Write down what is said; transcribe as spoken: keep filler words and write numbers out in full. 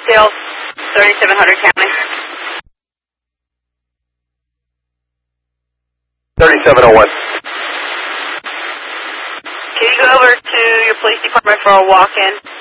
Oakdale, thirty-seven hundred County. thirty-seven oh one. Can you go over to your police department for a walk-in?